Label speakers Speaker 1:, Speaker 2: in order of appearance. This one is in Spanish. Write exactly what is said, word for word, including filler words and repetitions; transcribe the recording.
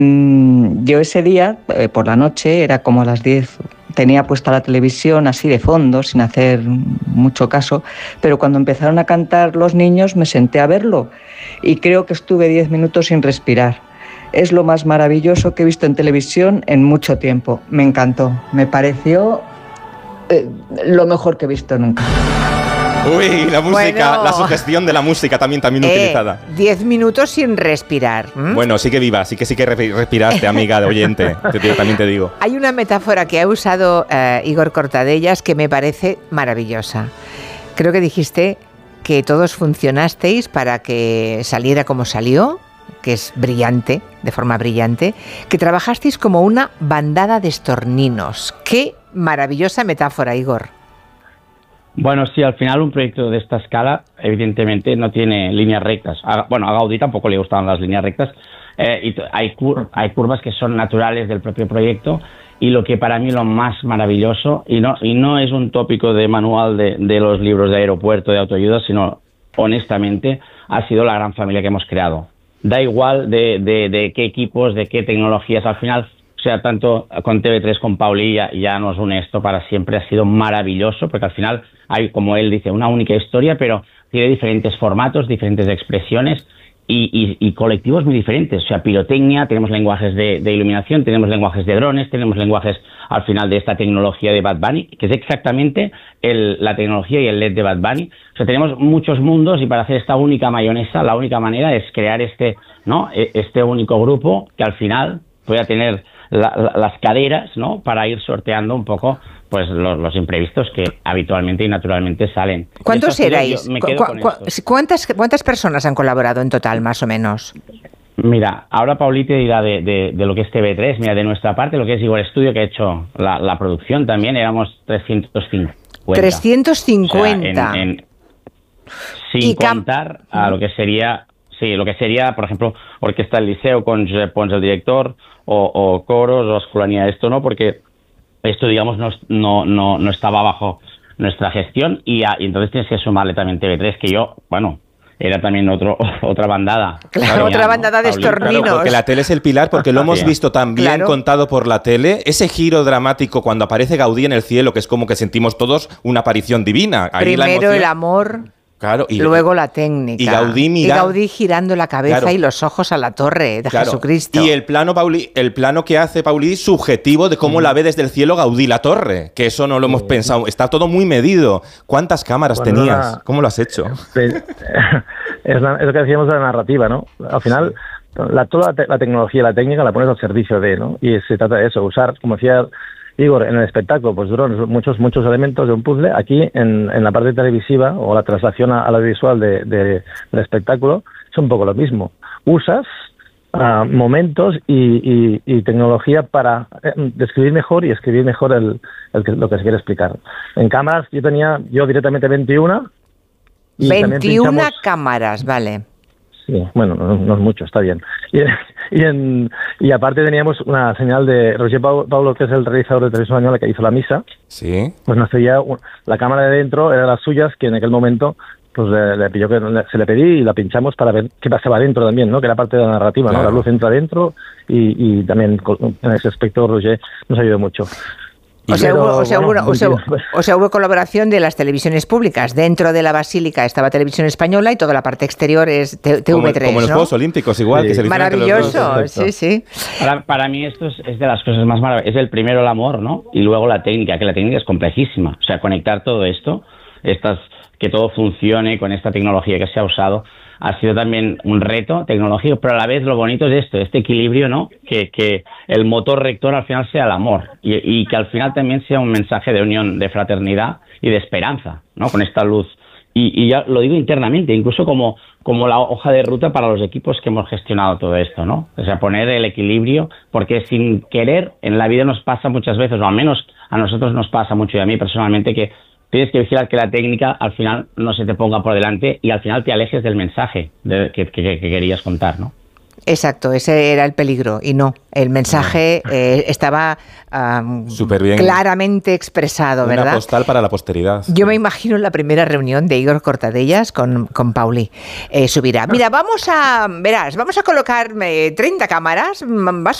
Speaker 1: Yo ese día, eh, por la noche, era como a las diez, tenía puesta la televisión así de fondo, sin hacer mucho caso, pero cuando empezaron a cantar los niños me senté a verlo y creo que estuve diez minutos sin respirar. Es lo más maravilloso que he visto en televisión en mucho tiempo. Me encantó, me pareció eh, lo mejor que he visto nunca.
Speaker 2: Uy, la música,
Speaker 3: Bueno.
Speaker 2: la sugestión de la música también, también
Speaker 3: Eh,
Speaker 2: utilizada.
Speaker 3: Diez minutos sin respirar. ¿m?
Speaker 2: Bueno, sí que viva, sí que sí que re- respiraste, amiga de oyente, te- te- también te digo.
Speaker 3: Hay una metáfora que ha usado eh, Igor Cortadellas que me parece maravillosa. Creo que dijiste que todos funcionasteis para que saliera como salió, que es brillante, de forma brillante, que trabajasteis como una bandada de estorninos. ¡Qué maravillosa metáfora, Igor!
Speaker 4: Bueno, sí, al final un proyecto de esta escala evidentemente no tiene líneas rectas. A, bueno, a Gaudí tampoco le gustaban las líneas rectas. Eh, y t- hay, cur hay curvas que son naturales del propio proyecto, y lo que para mí lo más maravilloso, y no, y no es un tópico de manual de, de los libros de aeropuerto, de autoayuda, sino honestamente ha sido la gran familia que hemos creado. Da igual de, de, de qué equipos, de qué tecnologías, al final... O sea, tanto con T V tres, con Pauli, ya, ya nos une esto para siempre. Ha sido maravilloso, porque al final hay, como él dice, una única historia, pero tiene diferentes formatos, diferentes expresiones y, y, y colectivos muy diferentes. O sea, pirotecnia, tenemos lenguajes de, de iluminación, tenemos lenguajes de drones, tenemos lenguajes al final de esta tecnología de Bad Bunny, que es exactamente el, la tecnología y el L E D de Bad Bunny. O sea, tenemos muchos mundos, y para hacer esta única mayonesa, la única manera es crear este, ¿no? este único grupo que al final pueda tener La, la, las caderas, ¿no? Para ir sorteando un poco, pues, los, los imprevistos que habitualmente y naturalmente salen.
Speaker 3: ¿Cuántos
Speaker 4: Y esto ha sido-
Speaker 3: erais?
Speaker 4: yo me
Speaker 3: ¿Cu-
Speaker 4: quedo
Speaker 3: cu-
Speaker 4: con
Speaker 3: cu-
Speaker 4: esto.
Speaker 3: ¿Cuántas, ¿Cuántas personas han colaborado en total, más o menos?
Speaker 4: Mira, ahora Pauli te dirá de, de, de lo que es T V tres. Mira, de nuestra parte, lo que es Igor Studio, que ha hecho la, la producción también, éramos trescientos cincuenta.
Speaker 3: trescientos
Speaker 4: O sea,
Speaker 3: cincuenta.
Speaker 4: en- en- sin
Speaker 3: Y cam-
Speaker 4: contar a lo que sería, sí, lo que sería, por ejemplo, Orquesta del Liceo con Josep Pons, el director, o, o coros, o escolanía. Esto no, porque esto, digamos, no, no, no, no estaba bajo nuestra gestión, y, a, y entonces tienes que sumarle también T V tres, que yo, bueno, era también otro, otra bandada.
Speaker 3: Claro, otra
Speaker 4: ¿no?
Speaker 3: bandada de
Speaker 4: Pauli.
Speaker 3: estorninos.
Speaker 2: Claro, porque la tele es el pilar, porque lo hemos
Speaker 4: Sí.
Speaker 2: visto también
Speaker 3: Claro.
Speaker 2: contado por la tele. Ese giro dramático cuando aparece Gaudí en el cielo, que es como que sentimos todos una aparición divina. Ahí la
Speaker 3: Primero
Speaker 2: emoción-
Speaker 3: el amor,
Speaker 2: Claro, y
Speaker 3: luego la técnica.
Speaker 2: y Gaudí mira-
Speaker 3: Y Gaudí girando la cabeza
Speaker 2: Claro.
Speaker 3: y los ojos a la torre de
Speaker 2: Claro.
Speaker 3: Jesucristo.
Speaker 2: Y el plano, Pauli, el plano que hace Pauli subjetivo de cómo la ve desde el cielo Gaudí la torre, que eso no lo hemos pensado. Está todo muy medido. ¿Cuántas cámaras
Speaker 5: Bueno,
Speaker 2: tenías?
Speaker 5: la-
Speaker 2: ¿Cómo lo has hecho?
Speaker 5: Pe- es, la- es lo que decíamos de la narrativa, ¿no? Al final, la, toda la, te- la tecnología, la técnica la pones al servicio de, ¿no? Y se trata de eso, usar, como decía Igor, en el espectáculo, pues drones, muchos muchos elementos de un puzzle. Aquí, en, en la parte televisiva o la traslación a- al audiovisual de, de- del espectáculo, es un poco lo mismo. Usas ah, momentos y, y- y tecnología para eh, describir mejor y escribir mejor el, el que- lo que se quiere explicar. En cámaras yo tenía yo directamente veintiuna. y también
Speaker 3: veintiuna
Speaker 5: pinchamos-
Speaker 3: cámaras, vale.
Speaker 5: Sí, bueno, no, no es mucho, está bien. Y, y, en, y aparte teníamos una señal de Roger Pau- Paulo, que es el realizador de Televisión Española, que hizo la misa.
Speaker 2: Sí.
Speaker 5: Pues nos seguía un- la cámara de dentro, era las suyas, que en aquel momento pues le, le pilló que le- se le pedí y la pinchamos para ver qué pasaba dentro también, ¿no? Que era parte de la narrativa,
Speaker 2: Claro.
Speaker 5: ¿no? La luz entra dentro y, y también con- en ese aspecto Roger nos ayudó mucho.
Speaker 3: O sea,
Speaker 5: Pero,
Speaker 3: hubo, o, sea,
Speaker 5: bueno,
Speaker 3: hubo, o, sea,
Speaker 5: pues-
Speaker 3: o sea, hubo colaboración de las televisiones públicas. Dentro de la basílica estaba Televisión Española y toda la parte exterior es T-
Speaker 2: Como,
Speaker 3: TV tres,
Speaker 2: como en los
Speaker 3: ¿no?
Speaker 2: Juegos Olímpicos, igual.
Speaker 5: Sí.
Speaker 2: Que se le hicieron entre los dos.
Speaker 3: Maravilloso,
Speaker 5: Perfecto.
Speaker 3: sí, sí.
Speaker 4: Para, para mí esto es, es de las cosas más maravillosas. Es el primero el amor, ¿no? Y luego la técnica, que la técnica es complejísima. O sea, conectar todo esto, estas, que todo funcione con esta tecnología que se ha usado, ha sido también un reto tecnológico, pero a la vez lo bonito es esto, este equilibrio, ¿no? Que, que el motor rector al final sea el amor, y, y que al final también sea un mensaje de unión, de fraternidad y de esperanza, ¿no? Con esta luz. Y, y ya lo digo internamente, incluso como, como la hoja de ruta para los equipos que hemos gestionado todo esto, ¿no? O sea, poner el equilibrio, porque sin querer en la vida nos pasa muchas veces, o al menos a nosotros nos pasa mucho, y a mí personalmente, que tienes que vigilar que la técnica al final no se te ponga por delante y al final te alejes del mensaje de, que, que, que querías contar, ¿no?
Speaker 3: Exacto, ese era el peligro y no, el mensaje eh, estaba um,
Speaker 2: Súper bien.
Speaker 3: claramente expresado, ¿verdad?
Speaker 2: Una postal para la posteridad.
Speaker 3: Yo me imagino la primera reunión de Igor Cortadellas con, con Pauli. Eh, subirá. Mira, vamos a, verás, vamos a colocar eh, treinta cámaras, vas